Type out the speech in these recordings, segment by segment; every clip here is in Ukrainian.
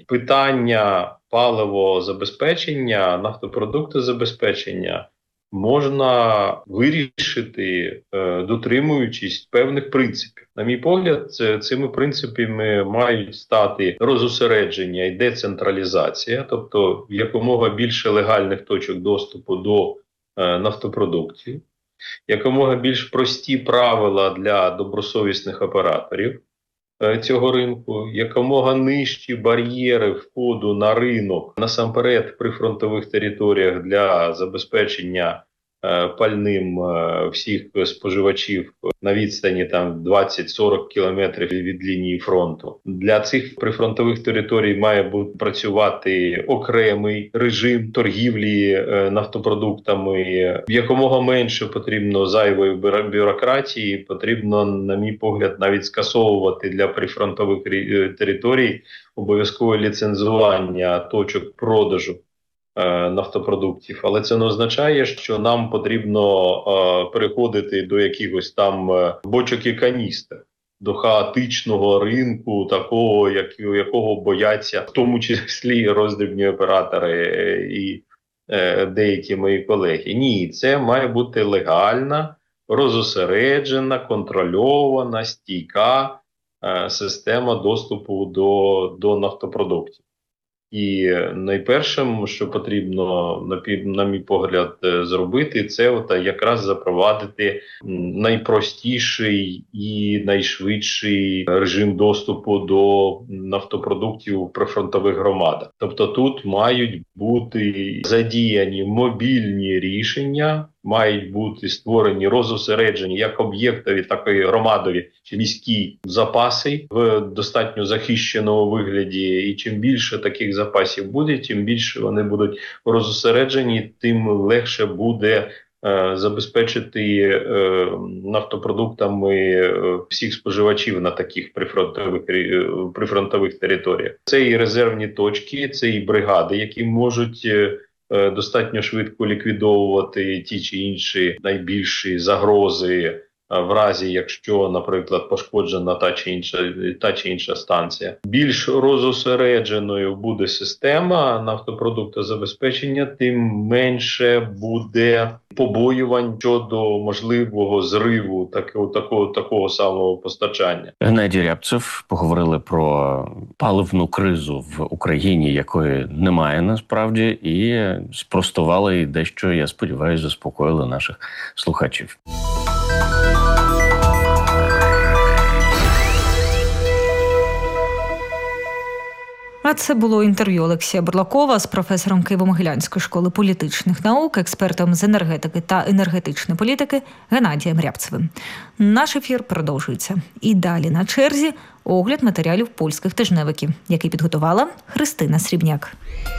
питання паливозабезпечення, нафтопродуктозабезпечення можна вирішити, дотримуючись певних принципів. На мій погляд, цими принципами мають стати розосередження і децентралізація, тобто якомога більше легальних точок доступу до нафтопродуктів, якомога більш прості правила для добросовісних операторів цього ринку, якомога нижчі бар'єри входу на ринок, насамперед в прифронтових територіях для забезпечення пальним всіх споживачів на відстані там 20-40 кілометрів від лінії фронту. Для цих прифронтових територій має працювати окремий режим торгівлі нафтопродуктами. Якомога менше потрібно зайвої бюрократії, потрібно, на мій погляд, навіть скасовувати для прифронтових територій обов'язкове ліцензування точок продажу нафтопродуктів, але це не означає, що нам потрібно переходити до якихось там бочок і каністр, до хаотичного ринку, такого, якого бояться в тому числі роздрібні оператори і деякі мої колеги. Ні, це має бути легальна, розосереджена, контрольована, стійка система доступу до нафтопродуктів. І найпершим, що потрібно, на мій погляд, зробити, це якраз запровадити найпростіший і найшвидший режим доступу до нафтопродуктів у прифронтових громадах. Тобто тут мають бути задіяні мобільні рішення, мають бути створені, розосереджені як об'єктові, так і громадові чи міські запаси в достатньо захищеному вигляді. І чим більше таких запасів буде, тим більше вони будуть розосереджені, тим легше буде забезпечити нафтопродуктами всіх споживачів на таких прифронтових територіях. Це і резервні точки, це і бригади, які можуть достатньо швидко ліквідовувати ті чи інші найбільші загрози в разі, якщо, наприклад, пошкоджена та чи інша станція. Більш розосередженою буде система нафтопродуктозабезпечення, тим менше буде побоювань щодо можливого зриву такого самого постачання. Геннадій Рябцев, поговорили про паливну кризу в Україні, якої немає насправді, і спростували і дещо, я сподіваюся, заспокоїли наших слухачів. А це було інтерв'ю Олексія Бурлакова з професором Києво-Могилянської школи політичних наук, експертом з енергетики та енергетичної політики Геннадієм Рябцевим. Наш ефір продовжується. І далі на черзі огляд матеріалів польських тижневиків, який підготувала Христина Срібняк.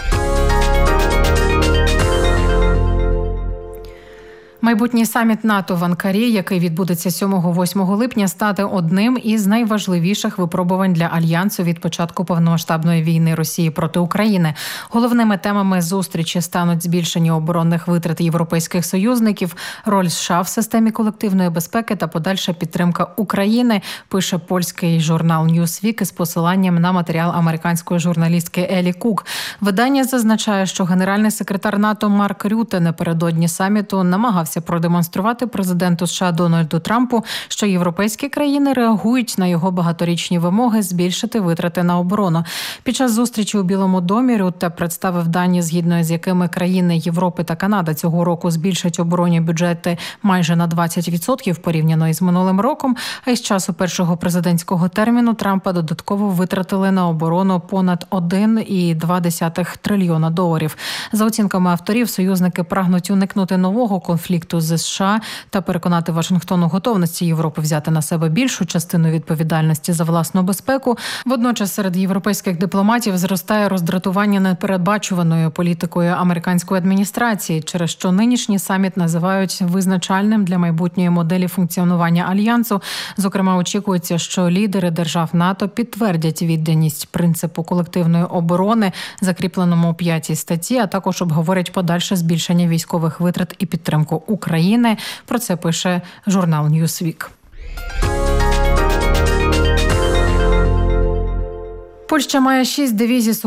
Майбутній саміт НАТО в Анкарі, який відбудеться 7-8 липня, стане одним із найважливіших випробувань для Альянсу від початку повномасштабної війни Росії проти України. Головними темами зустрічі стануть збільшення оборонних витрат європейських союзників, роль США в системі колективної безпеки та подальша підтримка України, пише польський журнал Newsweek із посиланням на матеріал американської журналістки Елі Кук. Видання зазначає, що генеральний секретар НАТО Марк Рюте напередодні саміту намагався продемонструвати президенту США Дональду Трампу, що європейські країни реагують на його багаторічні вимоги збільшити витрати на оборону. Під час зустрічі у Білому домі Рютте представив дані, згідно з якими країни Європи та Канада цього року збільшать оборонні бюджети майже на 20% порівняно із минулим роком, а із часу першого президентського терміну Трампа додатково витратили на оборону понад $1,2 трильйона. За оцінками авторів, союзники прагнуть уникнути нового конфлікту з США та переконати Вашингтон у готовності Європи взяти на себе більшу частину відповідальності за власну безпеку. Водночас серед європейських дипломатів зростає роздратування непередбачуваною політикою американської адміністрації, через що нинішній саміт називають визначальним для майбутньої моделі функціонування Альянсу. Зокрема, очікується, що лідери держав НАТО підтвердять відданість принципу колективної оборони, закріпленому у 5-й статті, а також обговорять подальше збільшення військових витрат і підтримку України. Про це пише журнал Newsweek. Польща має 6 дивізій